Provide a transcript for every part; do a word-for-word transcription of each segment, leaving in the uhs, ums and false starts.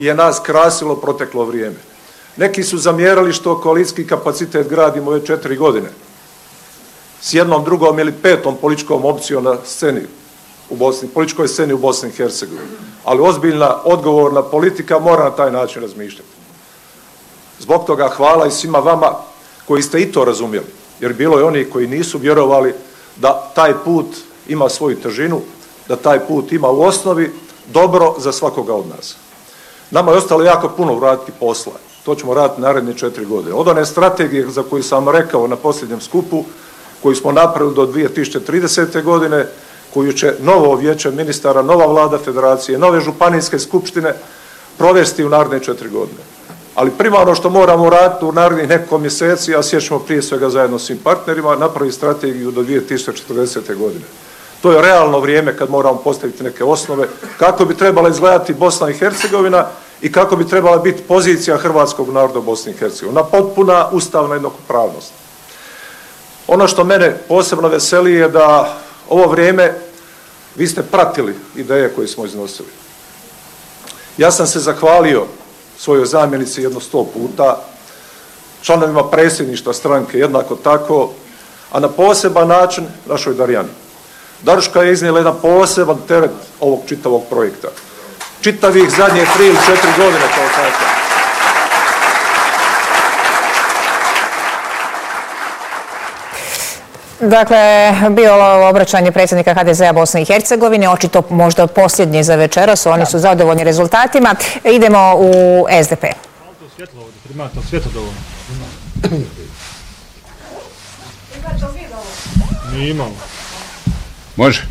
je nas krasilo proteklo vrijeme. Neki su zamjerali što koalicijski kapacitet gradimo već četiri godine. S jednom, drugom ili petom političkom opcijom na sceni u Bosni, političkoj sceni u Bosni i Hercegovini. Ali ozbiljna, odgovorna politika mora na taj način razmišljati. Zbog toga hvala i svima vama koji ste i to razumjeli. Jer bilo je oni koji nisu vjerovali da taj put ima svoju težinu, da taj put ima u osnovi dobro za svakoga od nas. Nama je ostalo jako puno vratiti posla. To ćemo raditi naredne četiri godine. Od one strategije za koju sam rekao na posljednjem skupu, koju smo napravili do dvije tisuće tridesete. godine, koju će novo vijeće ministara, nova vlada federacije, nove županijske skupštine provesti u naredne četiri godine. Ali primarno što moramo raditi u narednih nekoliko mjeseci, a sjećamo prije svega zajedno s svim partnerima, napraviti strategiju do dvije tisuće četrdesete. godine. To je realno vrijeme kad moramo postaviti neke osnove kako bi trebala izgledati Bosna i Hercegovina i kako bi trebala biti pozicija hrvatskog naroda u Bosni i Hercegovini. Na potpuna ustavna jednakopravnost. Ono što mene posebno veseli je da ovo vrijeme vi ste pratili ideje koje smo iznosili. Ja sam se zahvalio svojoj zamjenici jedno sto puta, članovima predsjedništva stranke jednako tako, a na poseban način našoj Darjani. Daruška je iznijela jedan poseban teret ovog čitavog projekta. Čitavih zadnje tri ili četiri godine kao tako. Dakle, bilo obraćanje predsjednika H D Z-a Bosne i Hercegovine, očito možda posljednje za večeras, oni su zadovoljni rezultatima. Idemo u S D P. Malo svjetlo ovdje, primate li svjetlo dovoljno? Imate li vi dovoljno? Mi imamo. Može?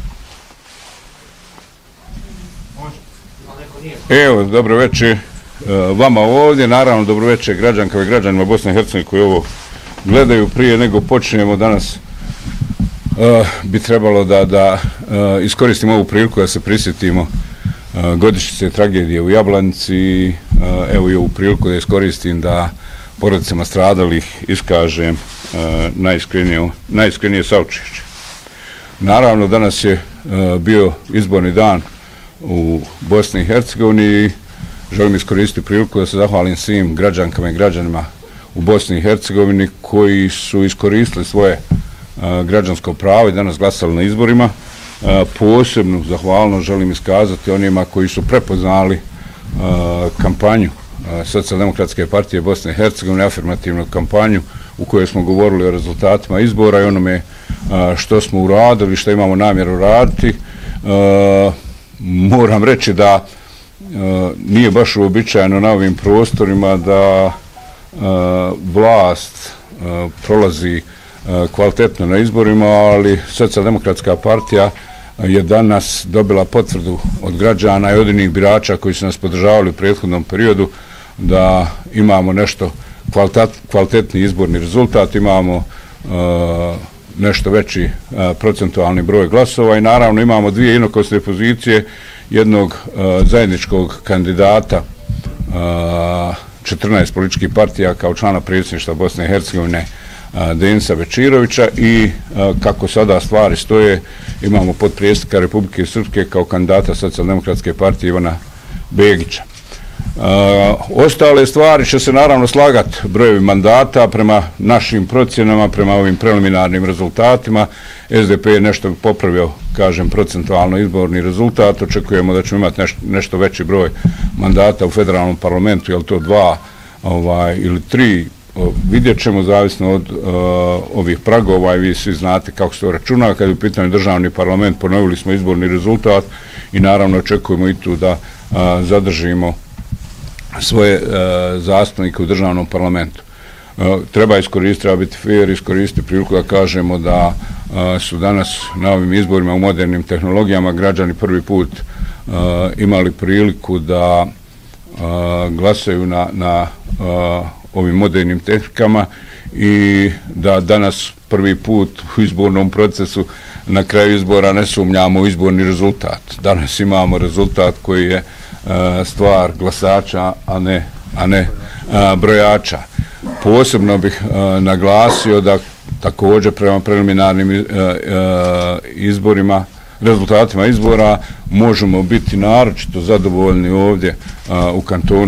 Evo, dobro večer vama ovdje, naravno dobro večer građankama i građanima Bosne i Hercegovine koji ovo gledaju. Prije nego počnemo danas uh, bi trebalo da, da uh, iskoristimo ovu priliku da se prisjetimo uh, godišnjice tragedije u Jablanici. Uh, evo i ovu priliku da iskoristim da porodicama stradalih iskažem uh, najiskrenije, najiskrenije saučešće. Naravno, danas je uh, bio izborni dan u Bosni i Hercegovini i želim iskoristiti priliku da se zahvalim svim građankama i građanima u Bosni i Hercegovini koji su iskoristili svoje uh, građansko pravo i danas glasali na izborima. Uh, posebnu zahvalnost želim iskazati onima koji su prepoznali uh, kampanju uh, Socijaldemokratske partije Bosne i Hercegovine, afirmativnu kampanju u kojoj smo govorili o rezultatima izbora i onome uh, što smo uradili, što imamo namjeru raditi. Uh, moram reći da uh, nije baš uobičajeno na ovim prostorima da Uh, vlast uh, prolazi uh, kvalitetno na izborima, ali Socijaldemokratska partija je danas dobila potvrdu od građana i od onih birača koji su nas podržavali u prethodnom periodu da imamo nešto kvalitet, kvalitetni izborni rezultat, imamo uh, nešto veći uh, procentualni broj glasova i naravno imamo dvije inokosne pozicije, jednog uh, zajedničkog kandidata uh, četrnaest političkih partija kao člana predsjedništva Bosne i Hercegovine Denisa Bečirovića i kako sada stvari stoje imamo potpredsjednika Republike Srpske kao kandidata Socijaldemokratske partije Ivana Begića. Ostale stvari će se naravno slagati brojevi mandata prema našim procjenama, prema ovim preliminarnim rezultatima. S D P je nešto popravio, kažem, procentualno izborni rezultat. Očekujemo da ćemo imati nešto, nešto veći broj mandata u federalnom parlamentu, je li to dva ovaj, ili tri, vidjet ćemo zavisno od uh, ovih pragova i vi svi znate kako se to računa. Kad je u pitanju državni parlament, ponovili smo izborni rezultat i naravno očekujemo i tu da uh, zadržimo svoje uh, zastupnike u državnom parlamentu. Uh, treba iskoristiti, treba biti fair, iskoristiti priliku da kažemo da uh, su danas na ovim izborima u modernim tehnologijama građani prvi put uh, imali priliku da uh, glasaju na, na uh, ovim modernim tehnikama i da danas prvi put u izbornom procesu na kraju izbora ne sumnjamo u izborni rezultat. Danas imamo rezultat koji je uh, stvar glasača, a ne, a ne uh, brojača. Posebno bih uh, naglasio da također prema preliminarnim uh, uh, izborima, rezultatima izbora možemo biti naročito zadovoljni ovdje uh, u kantonu